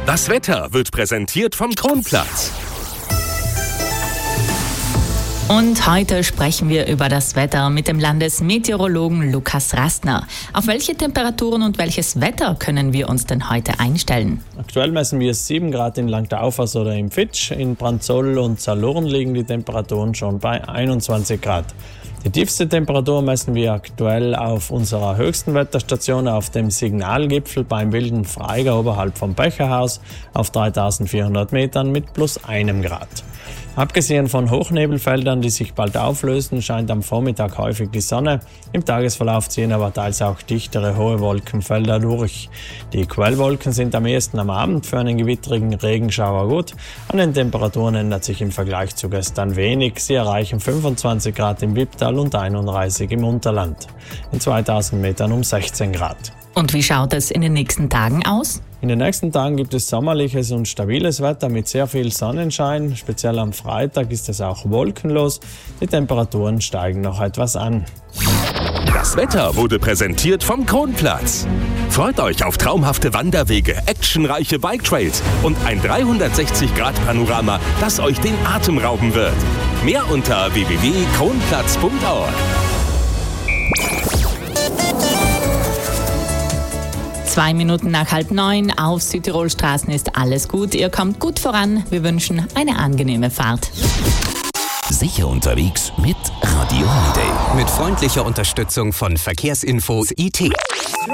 Das Wetter wird präsentiert vom Kronplatz. Und heute sprechen wir über das Wetter mit dem Landesmeteorologen Lukas Rastner. Auf welche Temperaturen und welches Wetter können wir uns denn heute einstellen? Aktuell messen wir 7 Grad in Langtaufers oder im Fitsch. In Branzoll und Salurn liegen die Temperaturen schon bei 21 Grad. Die tiefste Temperatur messen wir aktuell auf unserer höchsten Wetterstation auf dem Signalgipfel beim Wilden Freiger oberhalb vom Becherhaus auf 3400 Metern mit +1 Grad. Abgesehen von Hochnebelfeldern, die sich bald auflösen, scheint am Vormittag häufig die Sonne. Im Tagesverlauf ziehen aber teils auch dichtere hohe Wolkenfelder durch. Die Quellwolken sind am ehesten am Abend für einen gewitterigen Regenschauer gut. An den Temperaturen ändert sich im Vergleich zu gestern wenig. Sie erreichen 25 Grad im Wipptal und 31 im Unterland. In 2000 Metern um 16 Grad. Und wie schaut es in den nächsten Tagen aus? In den nächsten Tagen gibt es sommerliches und stabiles Wetter mit sehr viel Sonnenschein. Speziell am Freitag ist es auch wolkenlos. Die Temperaturen steigen noch etwas an. Das Wetter wurde präsentiert vom Kronplatz. Freut euch auf traumhafte Wanderwege, actionreiche Biketrails und ein 360-Grad-Panorama, das euch den Atem rauben wird. Mehr unter www.kronplatz.org. 2 Minuten nach 8:30 auf Südtirolstraßen ist alles gut. Ihr kommt gut voran. Wir wünschen eine angenehme Fahrt. Sicher unterwegs mit Radio Holiday. Mit freundlicher Unterstützung von Verkehrsinfo IT.